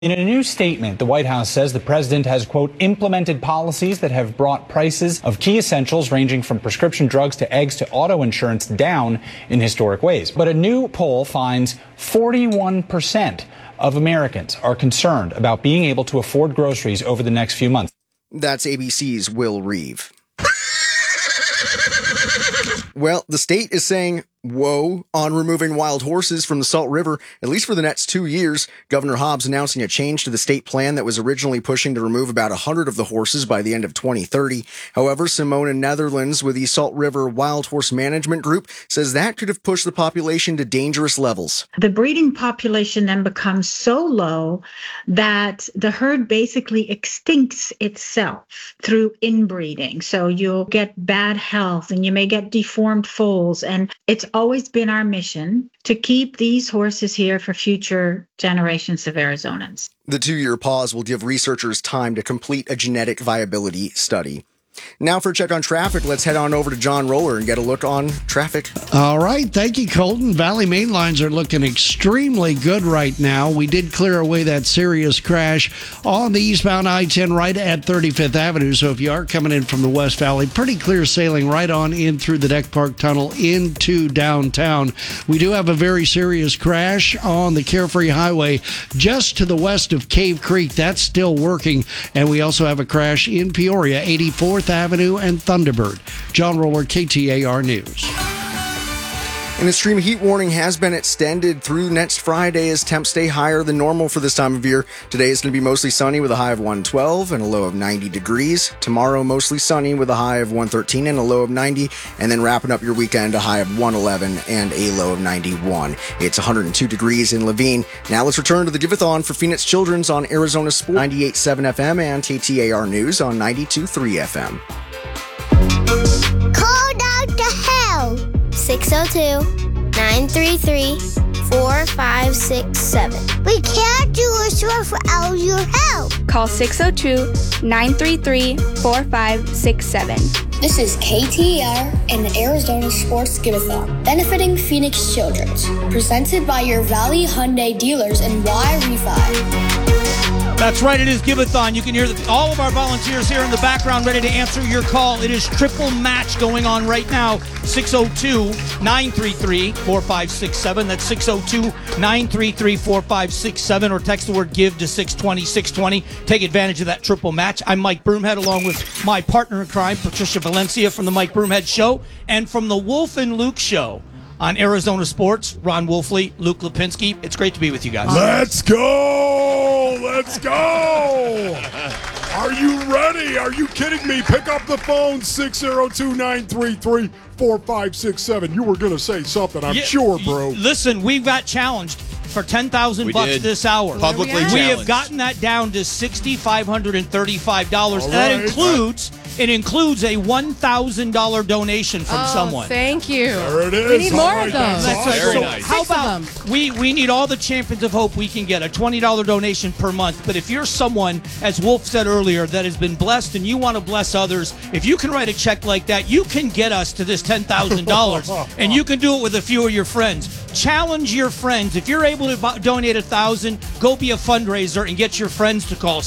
In a new statement, the White House says the president has, quote, implemented policies that have brought prices of key essentials ranging from prescription drugs to eggs to auto insurance down in historic ways. But a new poll finds 41% of Americans are concerned about being able to afford groceries over the next few months. That's ABC's Will Reeve. Well, the state is saying whoa on removing wild horses from the Salt River, at least for the next 2 years. Governor Hobbs announcing a change to the state plan that was originally pushing to remove about 100 of the horses by the end of 2030. However, Simona Netherlands with the Salt River Wild Horse Management Group says that could have pushed the population to dangerous levels. The breeding population then becomes so low that the herd basically extincts itself through inbreeding. So you'll get bad health and you may get deformed foals, and it's always been our mission to keep these horses here for future generations of Arizonans. The 2-year pause will give researchers time to complete a genetic viability study. Now for a check on traffic, let's head on over to John Roller and get a look on traffic. All right. Thank you, Colton. Valley main lines are looking extremely good right now. We did clear away that serious crash on the eastbound I-10 right at 35th Avenue. So if you are coming in from the West Valley, pretty clear sailing right on in through the Deck Park Tunnel into downtown. We do have a very serious crash on the Carefree Highway just to the west of Cave Creek. That's still working. And we also have a crash in Peoria, 84th Avenue and Thunderbird. John Roller, KTAR News. An extreme heat warning has been extended through next Friday as temps stay higher than normal for this time of year. Today is going to be mostly sunny with a high of 112 and a low of 90 degrees. Tomorrow, mostly sunny with a high of 113 and a low of 90. And then wrapping up your weekend, a high of 111 and a low of 91. It's 102 degrees in Levine. Now let's return to the Giveathon for Phoenix Children's on Arizona Sport 98.7 FM and KTAR News on 92.3 FM. Call Dr. Hell. 602-933-4567. We can't do a show without your help. Call 602-933-4567. This is KTAR and the Arizona Sports Giveathon, benefiting Phoenix Children's, presented by your Valley Hyundai dealers and Y Refi. That's right, it is Giveathon. You can hear all of our volunteers here in the background ready to answer your call. It is triple match going on right now. 602-933-4567. That's 602-933-4567. Or text the word GIVE to 620-620. Take advantage of that triple match. I'm Mike Broomhead along with my partner in crime, Patricia Valencia from the Mike Broomhead Show and from the Wolf and Luke Show on Arizona Sports. Ron Wolfley, Luke Lipinski. It's great to be with you guys. Let's go! Let's go! Are you ready? Are you kidding me? Pick up the phone, 602-933-4567. You were going to say something, I'm sure, bro. Listen, we got challenged for $10,000 this hour. Publicly challenged. We have gotten that down to $6,535. And that includes a $1,000 donation from someone. Thank you. There it is. We need more of those. That's Very so nice. How about we need all the champions of hope we can get, a $20 donation per month. But if you're someone, as Wolf said earlier, that has been blessed and you want to bless others, if you can write a check like that, you can get us to this $10,000 and you can do it with a few of your friends. Challenge your friends. If you're able to donate $1,000, go be a fundraiser and get your friends to call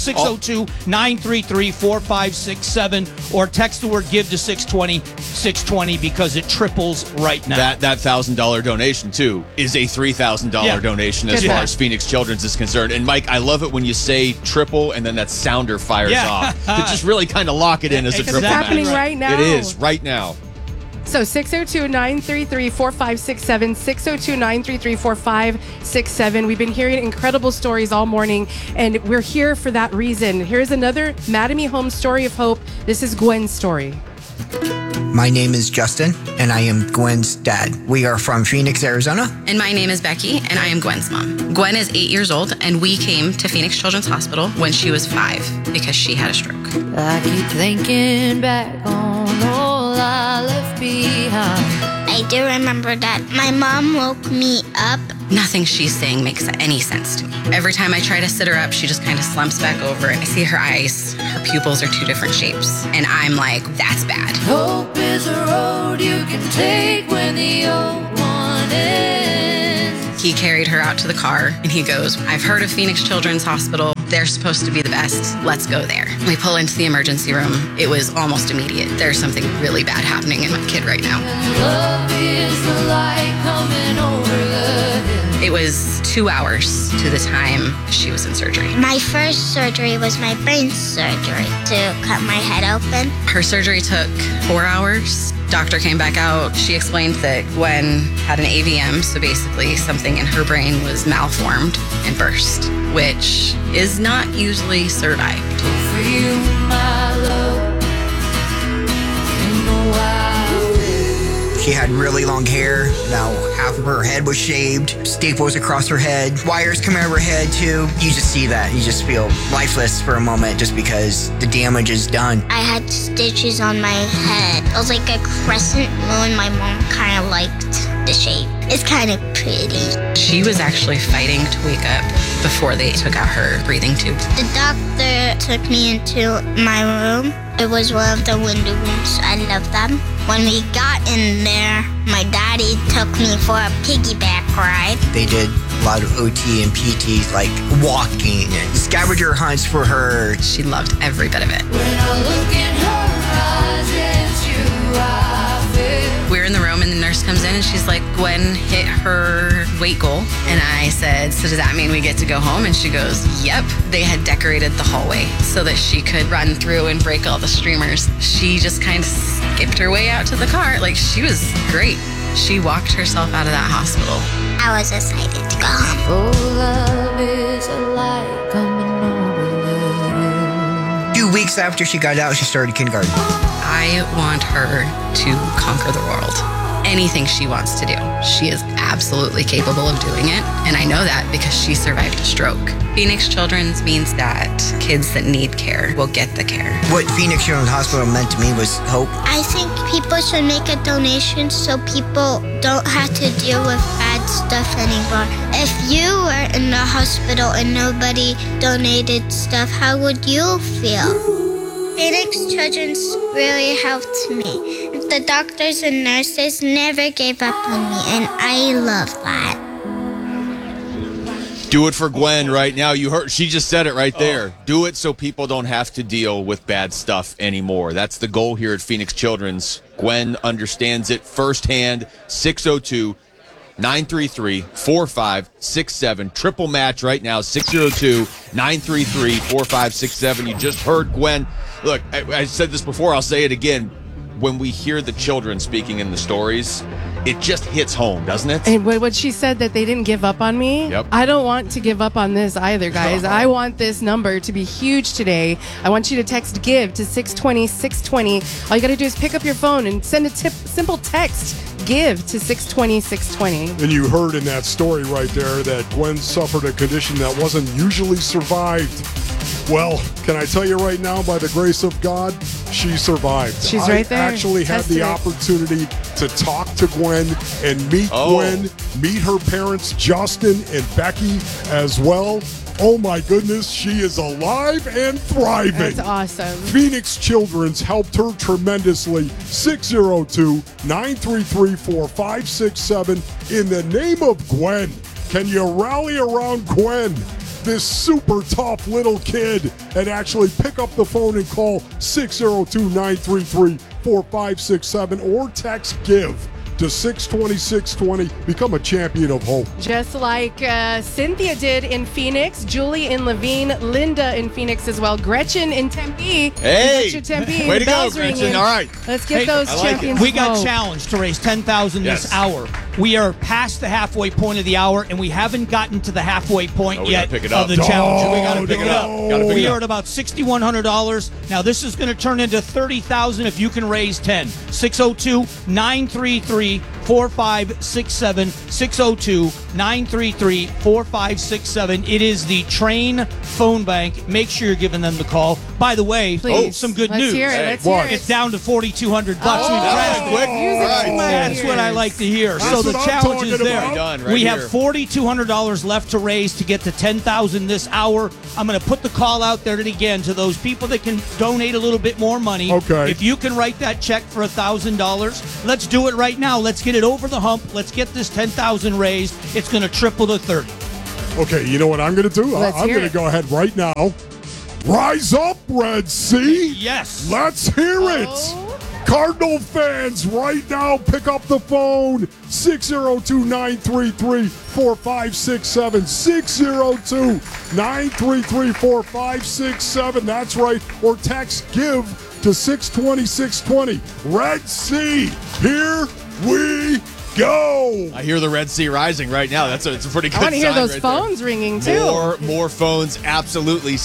602-933-4567 or text the word GIVE to 620 because it triples right now. That $1,000 donation too is a $3,000 donation as far as Phoenix Children's is concerned. And Mike, I love it when you say triple and then that sounder fires off to just really kind of lock it in as a triple. It's happening right now. It is right now. So 602-933-4567, 602-933-4567. We've been hearing incredible stories all morning, and we're here for that reason. Here's another Mattamy Home story of hope. This is Gwen's story. My name is Justin, and I am Gwen's dad. We are from Phoenix, Arizona. And my name is Becky, and I am Gwen's mom. Gwen is 8 years old, and we came to Phoenix Children's Hospital when she was 5 because she had a stroke. I keep thinking back on all I left behind. I do remember that my mom woke me up. Nothing she's saying makes any sense to me. Every time I try to sit her up, she just kind of slumps back over, and I see her eyes. Her pupils are 2 different shapes, and I'm like, that's bad. Hope is a road you can take when the old one ends. He carried her out to the car and he goes, I've heard of Phoenix Children's Hospital. They're supposed to be the best. Let's go there. We pull into the emergency room. It was almost immediate. There's something really bad happening in my kid right now. Love is the light coming over the hill. It was 2 hours to the time she was in surgery. My first surgery was my brain surgery to cut my head open. Her surgery took 4 hours. Doctor came back out. She explained that Gwen had an AVM, so basically something in her brain was malformed and burst, which is not usually survived. For you, my love, in the wild. She had really long hair. Now half of her head was shaved, staples across her head, wires coming out of her head too. You just see that. You just feel lifeless for a moment just because the damage is done. I had stitches on my head. It was like a crescent moon. My mom kind of liked the shape. It's kind of pretty. She was actually fighting to wake up before they took out her breathing tube. The doctor took me into my room. It was one of the window rooms. I love them. When we got in there, my daddy took me for a piggyback ride. They did a lot of OT and PT, like walking and scavenger hunts for her. She loved every bit of it. When I look in her eyes, it's you I feel. We're in the room and the nurse comes in and she's like, Gwen hit her weight goal. And I said, so does that mean we get to go home? And she goes, yep. They had decorated the hallway so that she could run through and break all the streamers. She just kind of skipped her way out to the car. Like, she was great. She walked herself out of that hospital. I was excited to go home. Oh, love is a light coming over the hill. 2 weeks after she got out, she started kindergarten. I want her to conquer the world. Anything she wants to do, she is absolutely capable of doing it. And I know that because she survived a stroke. Phoenix Children's means that kids that need care will get the care. What Phoenix Children's Hospital meant to me was hope. I think people should make a donation so people don't have to deal with bad stuff anymore. If you were in the hospital and nobody donated stuff, how would you feel? Phoenix Children's really helped me. The doctors and nurses never gave up on me, and I love that. Do it for Gwen right now. You heard, she just said it right there. Do it so people don't have to deal with bad stuff anymore. That's the goal here at Phoenix Children's. Gwen understands it firsthand. 602-933-4567. Triple match right now. 602-933-4567. You just heard Gwen. Look, I said this before. I'll say it again. When we hear the children speaking in the stories, it just hits home, doesn't it? And when she said that they didn't give up on me, Yep. I don't want to give up on this either, guys. I want this number to be huge today. I want you to text GIVE to 620-620. All you got to do is pick up your phone and send a simple text, GIVE to 620-620. And you heard in that story right there that Gwen suffered a condition that wasn't usually survived. Well, can I tell you right now, by the grace of God, she survived. She's right there. I actually had Tested the it. opportunity to talk to Gwen and meet Gwen, meet her parents, Justin and Becky as well. Oh my goodness, she is alive and thriving. That's awesome. Phoenix Children's helped her tremendously. 602-933-4567. In the name of Gwen, can you rally around Gwen, this super tough little kid, and actually pick up the phone and call 602-933-4567 or text GIVE to 620-620. Become a champion of hope. Just like Cynthia did in Phoenix, Julie in Levine, Linda in Phoenix as well, Gretchen in Tempe. Hey! Gretchen, Tempe. Way to go, Bells Gretchen. ringing. All right. Let's get Hey, those I like champions. We got home. challenged to raise $10,000 this hour. We are past the halfway point of the hour, and we haven't gotten to the halfway point we yet gotta pick it of up. the challenge. We got to pick it up. Gotta pick We it are up. at about $6,100. Now, this is going to turn into $30,000 if you can raise 10. 602-933-4567. 602-933-4567. It is the Train phone bank. Make sure you're giving them the call. By the way, some good Let's news. hear it. Let's hear it. It's down to $4,200. We've that crashed quick. That's what I like to hear. That's So the what I'm challenge is talking there. about. Done right We have here. $4,200 left to raise to get to $10,000 this hour. I'm going to put the call out there again to those people that can donate a little bit more money. Okay. If you can write that check for $1,000, let's do it right now. Let's get it over the hump. Let's get this $10,000 raised. It's going to triple to 30. Okay, you know what I'm going to do? Let's I'm hear going to it. go ahead right now. Rise up, Red Sea. Yes. Let's hear it. Cardinal fans, right now, pick up the phone. 602-933-4567. 602-933-4567. That's right. Or text GIVE to 620-620. Red Sea, here we go. I hear the Red Sea rising right now. It's a pretty good I want to hear sign those right phones ringing too. More phones, absolutely.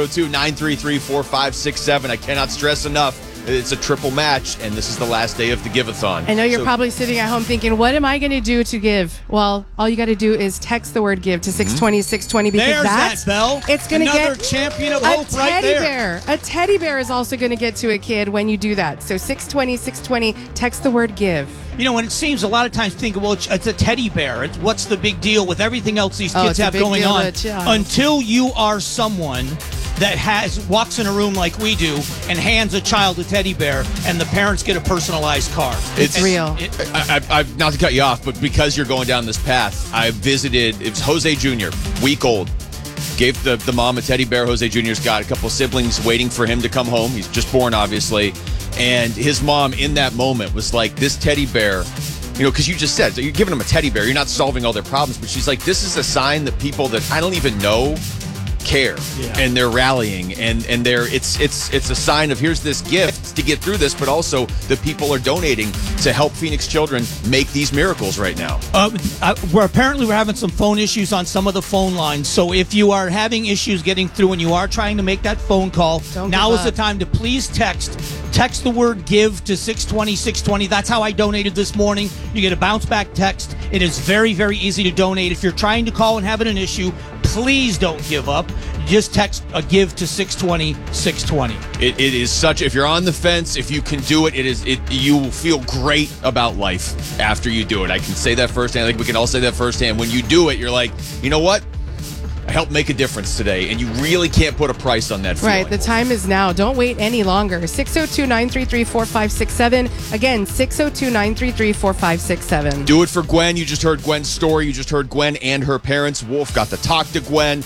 602-933-4567. I cannot stress enough. It's a triple match, and this is the last day of the Give-a-thon. I know you're probably sitting at home thinking, what am I going to do to give? Well, all you got to do is text the word give to 620-620 because There's that's that bell. It's going to Another get champion of a hope right teddy there. bear. A teddy bear is also going to get to a kid when you do that. So 620-620, text the word give. You know, when it seems a lot of times think, well, it's a teddy bear. What's the big deal with everything else these kids it's a have big going deal on? to a child. Until you are someone that walks in a room like we do and hands a child a teddy bear, and the parents get a personalized card. It's real. I've not to cut you off, but because you're going down this path, I visited. It was Jose Jr., week old. Gave the mom a teddy bear. Jose Jr.'s got a couple siblings waiting for him to come home. He's just born, obviously. And his mom, in that moment, was like, this teddy bear, you know, because you just said, so you're giving them a teddy bear. You're not solving all their problems. But she's like, this is a sign that people that I don't even know care, and they're rallying, and it's a sign of here's this gift to get through this, but also the people are donating to help Phoenix children make these miracles right now. We're having some phone issues on some of the phone lines, so if you are having issues getting through and you are trying to make that phone call, now is the time to please text the word give to 620-620. That's how I donated this morning. You get a bounce back text. It is very, very easy to donate. If you're trying to call and having an issue, please don't give up. Just text a give to 620-620. It is such, if you're on the fence, if you can do it, you will feel great about life after you do it. I can say that firsthand. I think we can all say that firsthand. When you do it, you're like, you know what? I helped make a difference today, and you really can't put a price on that feeling. Right, the time is now. Don't wait any longer. 602-933-4567. Again, 602-933-4567. Do it for Gwen. You just heard Gwen's story. You just heard Gwen and her parents. Wolf got to talk to Gwen.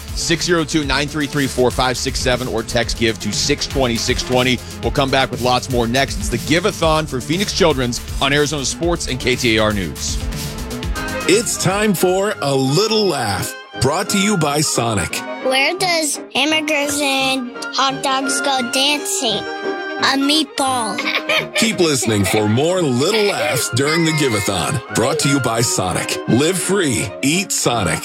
602-933-4567 or text give to 620-620. We'll come back with lots more next. It's the Give-a-thon for Phoenix Children's on Arizona Sports and KTAR News. It's time for A Little Laugh. Brought to you by Sonic. Where does hamburgers and hot dogs go dancing? A meatball. Keep listening for more little laughs during the Give-a-thon. Brought to you by Sonic. Live free. Eat Sonic.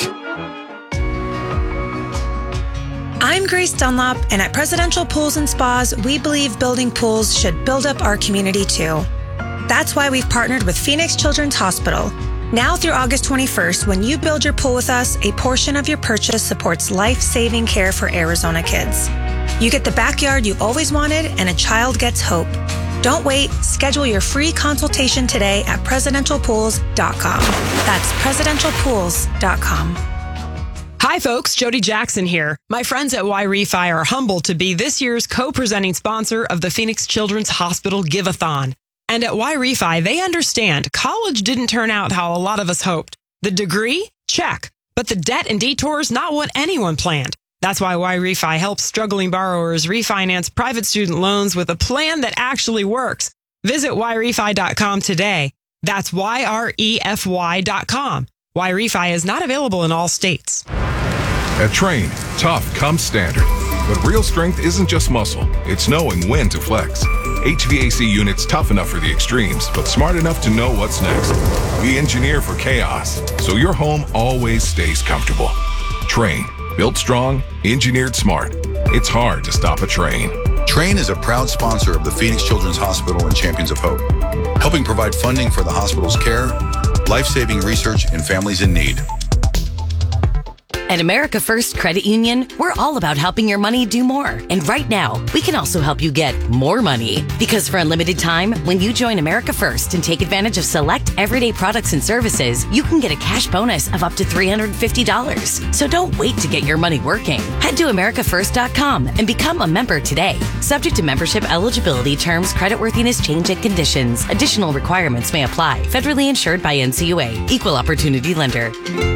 I'm Grace Dunlop, and at Presidential Pools and Spas, we believe building pools should build up our community too. That's why we've partnered with Phoenix Children's Hospital. Now through August 21st, when you build your pool with us, a portion of your purchase supports life-saving care for Arizona kids. You get the backyard you always wanted, and a child gets hope. Don't wait. Schedule your free consultation today at presidentialpools.com. That's presidentialpools.com. Hi, folks. Jody Jackson here. My friends at Y-Refi are humbled to be this year's co-presenting sponsor of the Phoenix Children's Hospital Give-a-thon. And at Y-Refi, they understand college didn't turn out how a lot of us hoped. The degree? Check. But the debt and detours, not what anyone planned. That's why Y-Refi helps struggling borrowers refinance private student loans with a plan that actually works. Visit YRefi.com today. That's YREFY.com. Y-Refi is not available in all states. At Train, tough comes standard. But real strength isn't just muscle, it's knowing when to flex. HVAC units tough enough for the extremes, but smart enough to know what's next. We engineer for chaos, so your home always stays comfortable. Train, built strong, engineered smart. It's hard to stop a train. Train is a proud sponsor of the Phoenix Children's Hospital and Champions of Hope, helping provide funding for the hospital's care, life-saving research, and families in need. At America First Credit Union, we're all about helping your money do more. And right now, we can also help you get more money. Because for a limited time, when you join America First and take advantage of select everyday products and services, you can get a cash bonus of up to $350. So don't wait to get your money working. Head to americafirst.com and become a member today. Subject to membership eligibility, terms, creditworthiness, change, and conditions. Additional requirements may apply. Federally insured by NCUA. Equal Opportunity Lender.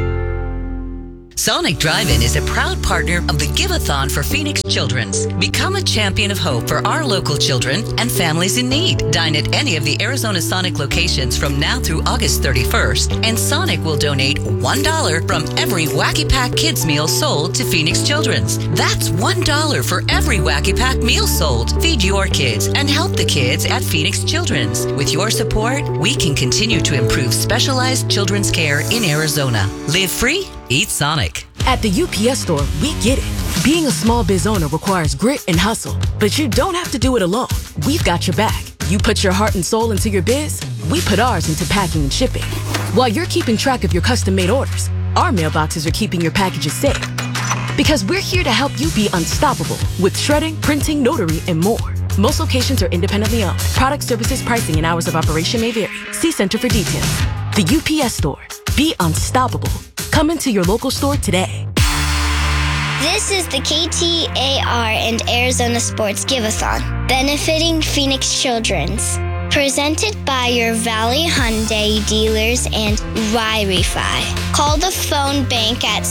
Sonic Drive-In is a proud partner of the Give-a-thon for Phoenix Children's. Become a champion of hope for our local children and families in need. Dine at any of the Arizona Sonic locations from now through August 31st, and Sonic will donate $1 from every Wacky Pack Kids meal sold to Phoenix Children's. That's $1 for every Wacky Pack meal sold. Feed your kids and help the kids at Phoenix Children's. With your support, we can continue to improve specialized children's care in Arizona. Live free, eat Sonic. At the UPS Store, we get it. Being a small biz owner requires grit and hustle, but you don't have to do it alone. We've got your back. You put your heart and soul into your biz, we put ours into packing and shipping. While you're keeping track of your custom-made orders, our mailboxes are keeping your packages safe. Because we're here to help you be unstoppable with shredding, printing, notary, and more. Most locations are independently owned. Product, services, pricing, and hours of operation may vary. See Center for details. The UPS Store. Be unstoppable. Come into your local store today. This is the KTAR and Arizona Sports Give-a-thon, benefiting Phoenix Children's. Presented by your Valley Hyundai dealers and Y-Refi. Call the phone bank at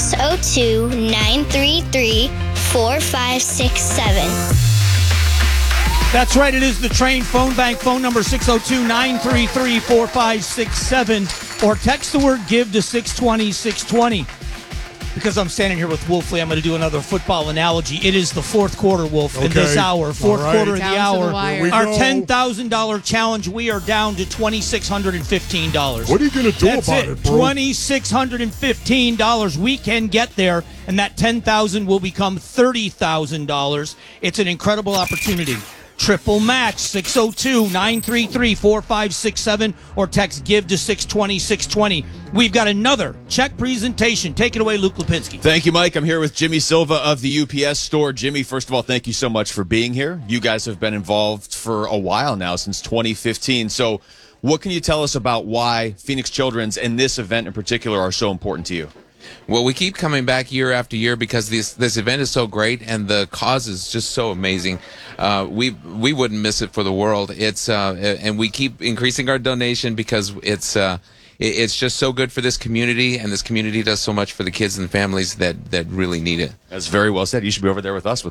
602-933-4567. That's right. It is the Train Phone Bank. Phone number 602-933-4567. Or text the word GIVE to 620-620. Because I'm standing here with Wolf Lee, I'm going to do another football analogy. It is the fourth quarter, Wolf, in this hour. Fourth quarter of the hour. Our $10,000 challenge, we are down to $2,615. What are you going to do about it, bro? $2,615. We can get there, and that $10,000 will become $30,000. It's an incredible opportunity. Triple match, 602-933-4567, or text GIVE to 620-620. We've got another check presentation. Take it away, Luke Lipinski. Thank you, Mike. I'm here with Jimmy Silva of the UPS Store. Jimmy, first of all, thank you so much for being here. You guys have been involved for a while now, since 2015. So what can you tell us about why Phoenix Children's and this event in particular are so important to you? Well, we keep coming back year after year because this event is so great and the cause is just so amazing. We wouldn't miss it for the world. It's and we keep increasing our donation because it's just so good for this community, and this community does so much for the kids and families that really need it. That's very well said. You should be over there with us.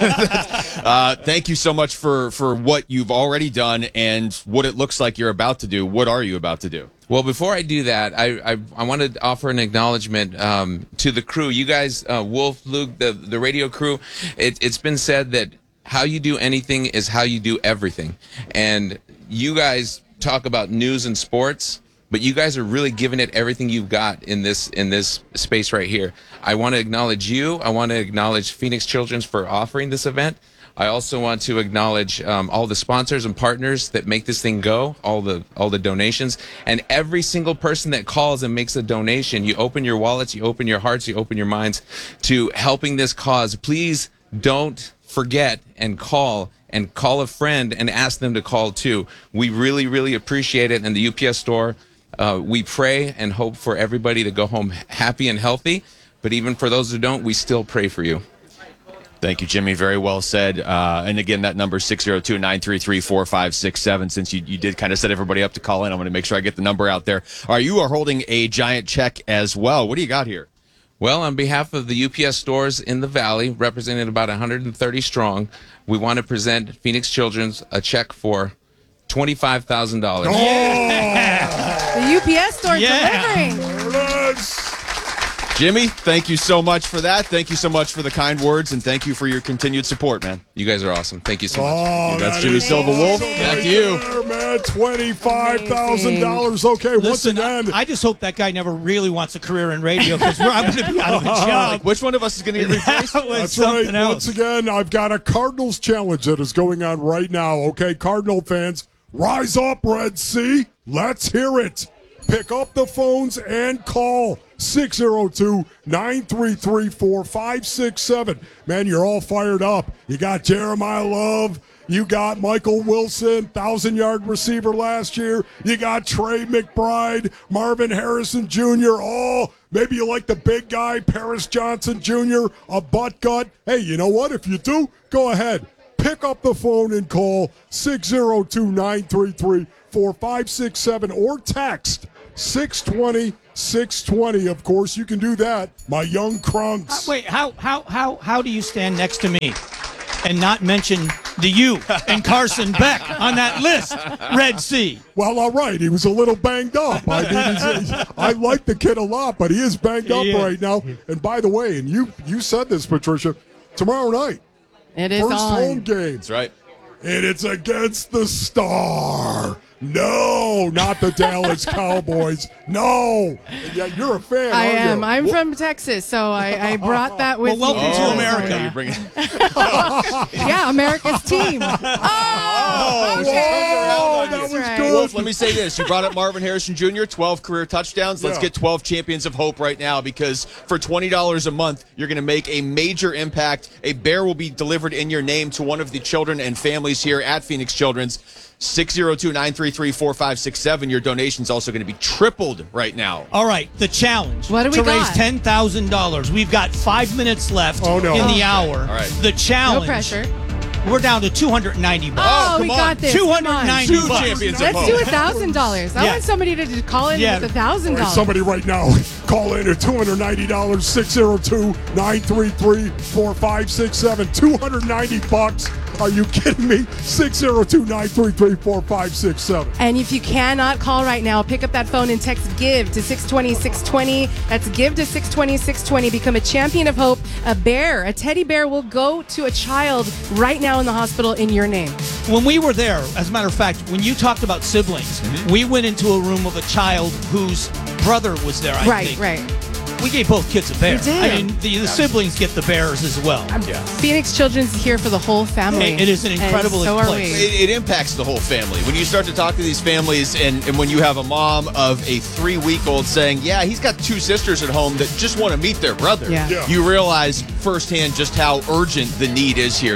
Thank you so much for what you've already done and what it looks like you're about to do. What are you about to do? Well, before I do that, I want to offer an acknowledgement to the crew. You guys, Wolf, Luke, the radio crew, it's been said that how you do anything is how you do everything. And you guys talk about news and sports, but you guys are really giving it everything you've got in this space right here. I want to acknowledge you. I want to acknowledge Phoenix Children's for offering this event. I also want to acknowledge all the sponsors and partners that make this thing go, all the donations, and every single person that calls and makes a donation. You open your wallets, you open your hearts, you open your minds to helping this cause. Please don't forget and call a friend and ask them to call too. We really, really appreciate it. And the UPS Store, we pray and hope for everybody to go home happy and healthy. But even for those who don't, we still pray for you. Thank you, Jimmy. Very well said. And again, that number is 602-933-4567. Since you did kind of set everybody up to call in, I'm going to make sure I get the number out there. All right, you are holding a giant check as well. What do you got here? Well, on behalf of the UPS stores in the Valley, representing about 130 strong, we want to present Phoenix Children's a check for $25,000. The UPS store delivering. Jimmy, thank you so much for that. Thank you so much for the kind words, and thank you for your continued support, man. You guys are awesome. Thank you so much. That's Jimmy Silva Wolf. Back to you. There, man, $25,000. Okay, Listen, once again. I just hope that guy never really wants a career in radio because I'm going to be out of a job. Which one of us is going to get replaced? That's right. Else. Once again, I've got a Cardinals challenge that is going on right now. Okay, Cardinal fans, rise up, Red Sea. Let's hear it. Pick up the phones and call 602-933-4567. Man, you're all fired up. You got Jeremiah Love. You got Michael Wilson, 1,000-yard receiver last year. You got Trey McBride, Marvin Harrison Jr. Oh, maybe you like the big guy, Paris Johnson Jr., a butt gut. Hey, you know what? If you do, go ahead. Pick up the phone and call 602-933-4567 or text 620-620. Of course, you can do that. My young Krunks. Wait, how do you stand next to me and not mention the U and Carson Beck on that list, Red Sea? Well, all right. He was a little banged up. I mean, I like the kid a lot, but he is banged up right now. And by the way, and you said this, Patricia, tomorrow night, it is first on. home game. That's right. And it's against the Star. No, not the Dallas Cowboys. No. Yeah, you're a fan, I aren't am. you? I'm from Texas, so I brought that with Well, me. welcome to America. You bring it. Yeah, America's team. Oh, okay. that was right. good. Wolf, let me say this. You brought up Marvin Harrison Jr., 12 career touchdowns. Let's Yeah. get 12 Champions of Hope right now, because for $20 a month, you're going to make a major impact. A bear will be delivered in your name to one of the children and families here at Phoenix Children's. 602-933-4567. Your donation's also going to be tripled right now. All right, the challenge What do we to raise got? $10,000. We've got 5 minutes left in the hour. All right. The challenge. No pressure. We're down to $290. Oh, come we on. got this. Come on. $290. Two champions of Let's hope. do $1,000. I want somebody to just call in with $1,000. Somebody right now, call in at $290, 602-933-4567. $290. Are you kidding me? 602-933-4567. And if you cannot call right now, pick up that phone and text GIVE to 620-620. That's GIVE to 620-620. Become a champion of hope. A bear, a teddy bear will go to a child right now in the hospital in your name. When we were there, as a matter of fact, when you talked about siblings, we went into a room of a child whose brother was there, I think. Right. We gave both kids a bear. We did. I mean, the siblings get the bears as well. Phoenix Children's is here for the whole family. It is an incredible and so are place. we. It impacts the whole family. When you start to talk to these families, and when you have a mom of a 3-week-old saying, yeah, he's got 2 sisters at home that just want to meet their brother, Yeah. you realize firsthand just how urgent the need is here.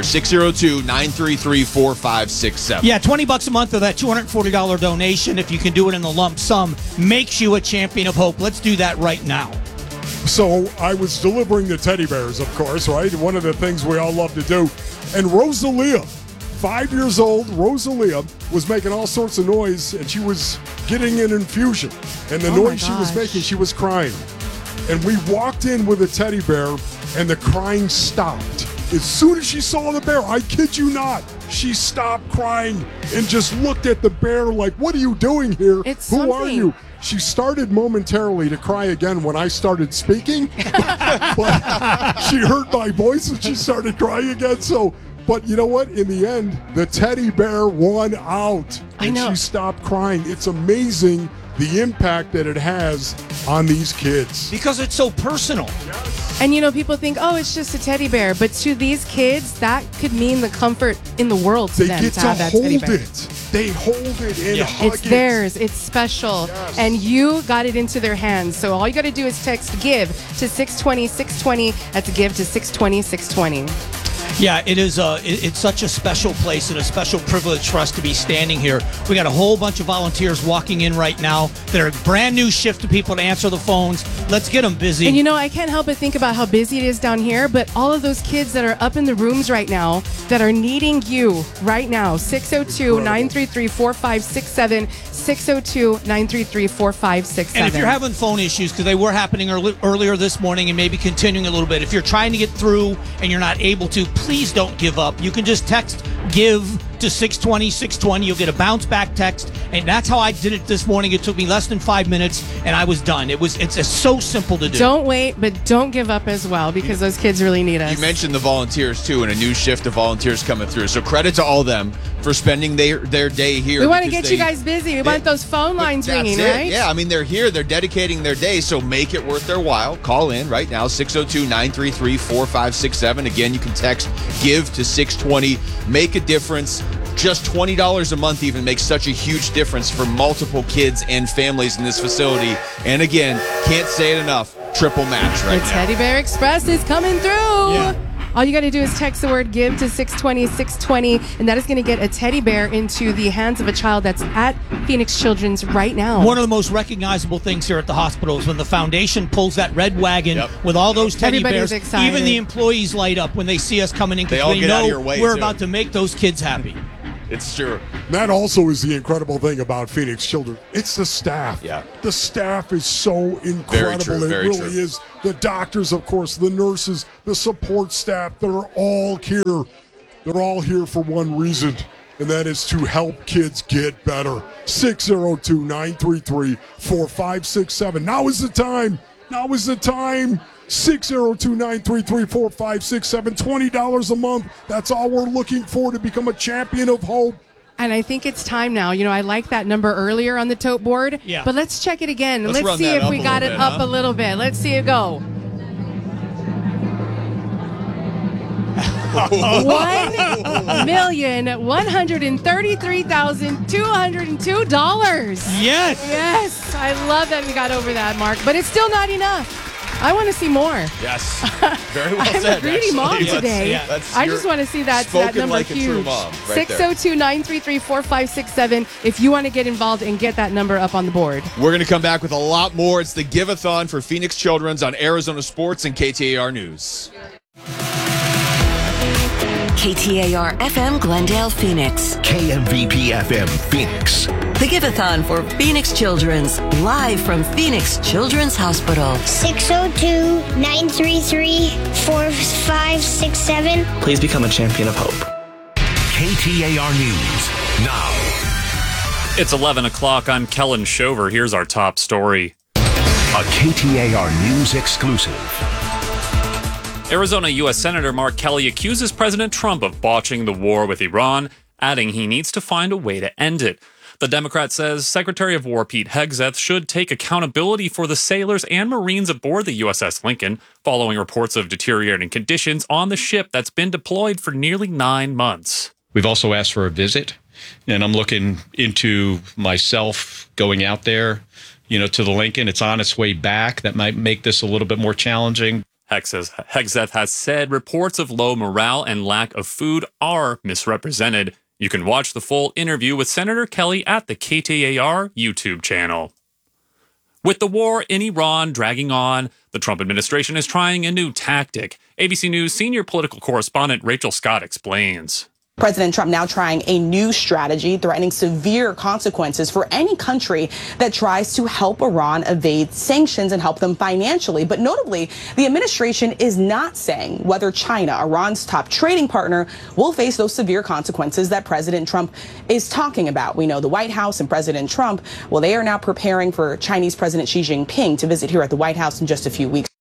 602-933-4567. Yeah, $20 a month of that $240 donation, if you can do it in the lump sum, makes you a champion of hope. Let's do that right now. So I was delivering the teddy bears, of course, right? One of the things we all love to do. And Rosalia, 5 years old, Rosalia was making all sorts of noise, and she was getting an infusion. And the noise she was making, she was crying. And we walked in with a teddy bear, and the crying stopped. As soon as she saw the bear, I kid you not, she stopped crying and just looked at the bear like, what are you doing here? Who are you? She started momentarily to cry again when I started speaking, but she heard my voice and she started crying again. So, but you know what? In the end, the teddy bear won out, and she stopped crying. It's amazing the impact that it has on these kids. Because it's so personal. And you know, people think, oh, it's just a teddy bear. But to these kids, that could mean the comfort in the world to They them get to to have that hold teddy bear. it. They hold it and hug It's it. theirs. It's special. And you got it into their hands. So all you got to do is text GIVE to 620-620. That's GIVE to 620-620. Yeah, it is. It's such a special place and a special privilege for us to be standing here. We got a whole bunch of volunteers walking in right now. They're a brand new shift of people to answer the phones. Let's get them busy. And you know, I can't help but think about how busy it is down here, but all of those kids that are up in the rooms right now that are needing you right now, 602-933-4567, 602-933-4567. And if you're having phone issues, because they were happening earlier this morning and maybe continuing a little bit, if you're trying to get through and you're not able to, please don't give up. You can just text GIVE to 620-620. You'll get a bounce back text, and that's how I did it this morning. It took me less than 5 minutes, and I was done. It's so simple to do. Don't wait, but don't give up as well, because those kids really need us. You mentioned the volunteers, too, and a new shift of volunteers coming through. So credit to all of them for spending their day here. We want to get you guys busy. We want those phone lines ringing, right? Yeah, I mean, they're here. They're dedicating their day, so make it worth their while. Call in right now, 602-933-4567. Again, you can text GIVE to 620. Make a difference. just $20 a month even makes such a huge difference for multiple kids and families in this facility. And again, can't say it enough, triple match right The now. Teddy Bear Express is coming through. Yeah. All you got to do is text the word GIVE to 620-620, and that is going to get a teddy bear into the hands of a child that's at Phoenix Children's right now. One of the most recognizable things here at the hospital is when the foundation pulls that red wagon with all those teddy Everybody's bears. excited. Even the employees light up when they see us coming in They because all they get out of know your way, we're too. about to make those kids happy. It's true. That also is the incredible thing about Phoenix Children. It's the staff. Yeah. The staff is so incredible. true, It very really true. is. The doctors, of course, the nurses, the support staff, they're all here. They're all here for one reason, and that is to help kids get better. 602-933-4567. Now is the time. Now is the time. 602-933-4567. $20 a month. That's all we're looking for to become a champion of hope. And I think it's time now. You know, I like that number earlier on the tote board. Yeah. But let's check it again. Let's run see that if up we a got it little bit, up huh? a little bit. Let's see it go. $1,133,202. Yes. Yes. I love that we got over that mark, but it's still not enough. I want to see more. Yes. Very well I'm said. a greedy mom actually. today. I just want to see that spoken number like a true huge. mom right there. 602-933-4567 if you want to get involved and get that number up on the board. We're going to come back with a lot more. It's the Give-a-thon for Phoenix Children's on Arizona Sports and KTAR News. KTAR FM Glendale, Phoenix. KMVP FM Phoenix. The Give-a-thon for Phoenix Children's, live from Phoenix Children's Hospital. 602-933-4567. Please become a champion of hope. KTAR News now. It's 11 o'clock. I'm Kellen Shover. Here's our top story. A KTAR News exclusive. Arizona U.S. Senator Mark Kelly accuses President Trump of botching the war with Iran, adding he needs to find a way to end it. The Democrat says Secretary of War Pete Hegseth should take accountability for the sailors and Marines aboard the USS Lincoln, following reports of deteriorating conditions on the ship that's been deployed for nearly 9 months. We've also asked for a visit, and I'm looking into myself going out there, to the Lincoln. It's on its way back. That might make this a little bit more challenging. Hegseth has said reports of low morale and lack of food are misrepresented. You can watch the full interview with Senator Kelly at the KTAR YouTube channel. With the war in Iran dragging on, the Trump administration is trying a new tactic. ABC News senior political correspondent Rachel Scott explains. President Trump now trying a new strategy, threatening severe consequences for any country that tries to help Iran evade sanctions and help them financially. But notably, the administration is not saying whether China, Iran's top trading partner, will face those severe consequences that President Trump is talking about. We know the White House and President Trump, well, they are now preparing for Chinese President Xi Jinping to visit here at the White House in just a few weeks.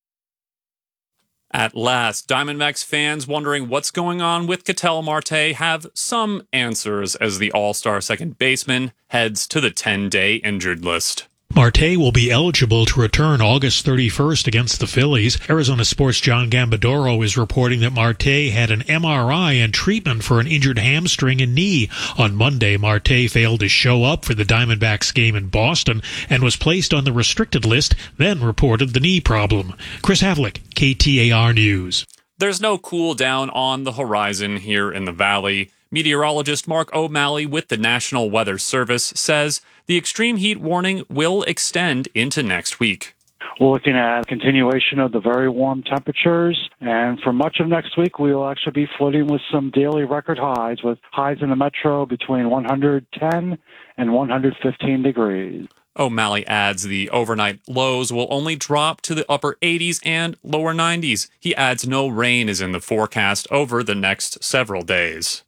At last, Diamondbacks fans wondering what's going on with Ketel Marte have some answers as the all-star second baseman heads to the 10-day injured list. Marte will be eligible to return August 31st against the Phillies. Arizona Sports' John Gambadoro is reporting that Marte had an MRI and treatment for an injured hamstring and knee. On Monday, Marte failed to show up for the Diamondbacks game in Boston and was placed on the restricted list, then reported the knee problem. Chris Havlick, KTAR News. There's no cool down on the horizon here in the Valley. Meteorologist Mark O'Malley with the National Weather Service says the extreme heat warning will extend into next week. We're looking at continuation of the very warm temperatures, and for much of next week, we will actually be flirting with some daily record highs, with highs in the metro between 110 and 115 degrees. O'Malley adds the overnight lows will only drop to the upper 80s and lower 90s. He adds no rain is in the forecast over the next several days.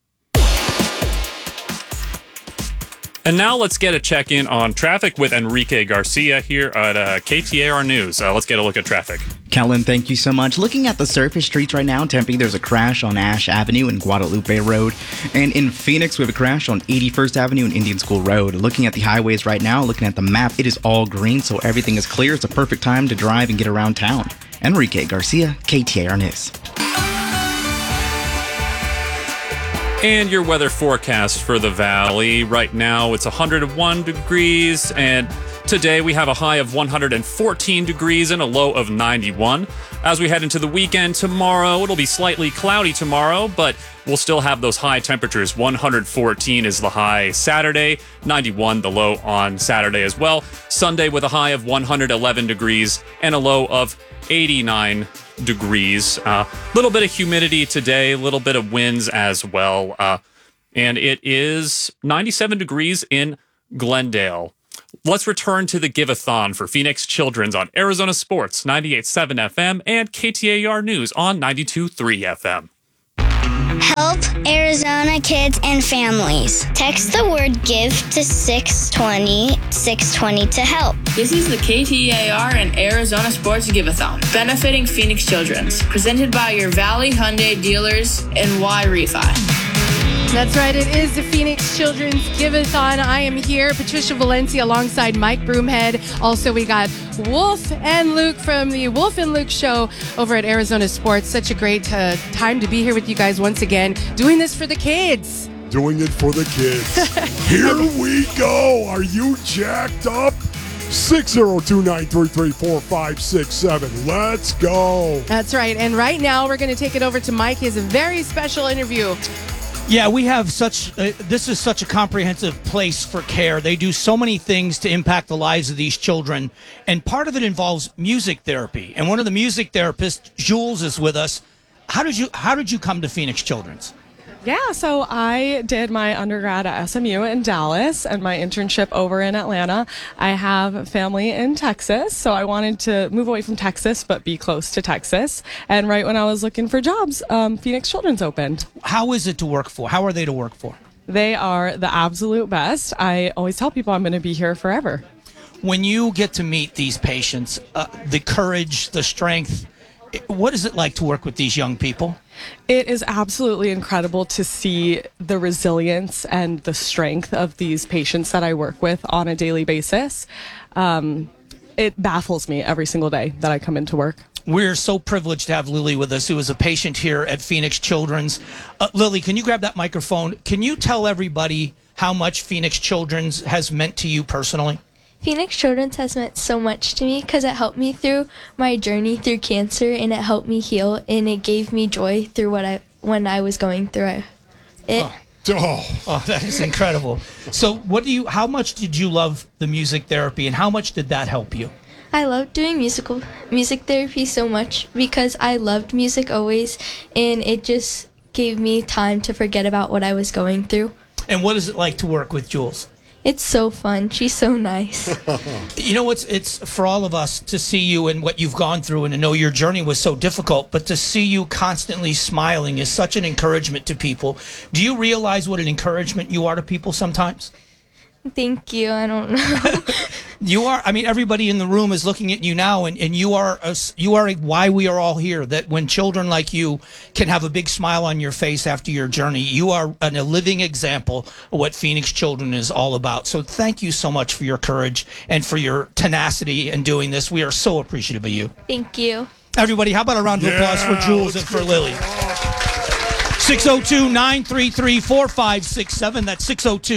And now let's get a check-in on traffic with Enrique Garcia here at KTAR News. Let's get a look at traffic. Kellen, thank you so much. Looking at the surface streets right now in Tempe, there's a crash on Ash Avenue and Guadalupe Road. And in Phoenix, we have a crash on 81st Avenue and Indian School Road. Looking at the highways right now, looking at the map, it is all green, so everything is clear. It's a perfect time to drive and get around town. Enrique Garcia, KTAR News. And your weather forecast for the valley. Right now it's 101 degrees, and today we have a high of 114 degrees and a low of 91. As we head into the weekend tomorrow, it'll be slightly cloudy tomorrow, but we'll still have those high temperatures. 114 is the high Saturday, 91 the low on Saturday as well. Sunday with a high of 111 degrees and a low of 89 degrees. Little bit of humidity today, a little bit of winds as well. And it is 97 degrees in Glendale. Let's return to the Give-a-thon for Phoenix Children's on Arizona Sports 98.7 FM and KTAR News on 92.3 FM. Help Arizona kids and families. Text the word GIVE to 620-620 to help. This is the KTAR and Arizona Sports Give-a-thon, benefiting Phoenix Children's, presented by your Valley Hyundai dealers and Y Refi. That's right. It is the Phoenix Children's Give-a-thon. I am here, Patricia Valencia, alongside Mike Broomhead. Also, we got Wolf and Luke from the Wolf and Luke Show over at Arizona Sports. Such a great time to be here with you guys once again, doing this for the kids. Doing it for the kids. Here we go. Are you jacked up? 602-933-4567. Let's go. That's right. And right now, we're going to take it over to Mike. He has a very special interview. Yeah, we have this is such a comprehensive place for care. They do so many things to impact the lives of these children, and part of it involves music therapy. And one of the music therapists, Jules, is with us. How did you come to Phoenix Children's? Yeah, so I did my undergrad at SMU in Dallas and my internship over in Atlanta. I have family in Texas, so I wanted to move away from Texas but be close to Texas. And right when I was looking for jobs, Phoenix Children's opened. How is it to work for? How are they to work for? They are the absolute best. I always tell people I'm going to be here forever. When you get to meet these patients, the courage, the strength, what is it like to work with these young people? It is absolutely incredible to see the resilience and the strength of these patients that I work with on a daily basis. It baffles me every single day that I come into work. We're so privileged to have Lily with us, who is a patient here at Phoenix Children's. Lily, can you grab that microphone? Can you tell everybody how much Phoenix Children's has meant to you personally? Phoenix Children's has meant so much to me because it helped me through my journey through cancer, and it helped me heal, and it gave me joy through when I was going through it. Oh, that is incredible. So how much did you love the music therapy, and how much did that help you? I loved doing music therapy so much because I loved music always, and it just gave me time to forget about what I was going through. And what is it like to work with Jules? It's so fun. She's so nice. You know, it's for all of us to see you and what you've gone through, and to know your journey was so difficult, but to see you constantly smiling is such an encouragement to people. Do you realize what an encouragement you are to people sometimes? Thank you. I don't know. You are. I mean, everybody in the room is looking at you now, and you are why we are all here. That when children like you can have a big smile on your face after your journey, you are a living example of what Phoenix Children is all about. So thank you so much for your courage and for your tenacity in doing this. We are so appreciative of you. Thank you. Everybody, how about a round of applause for Jules and for Lily? 602-933-4567. That's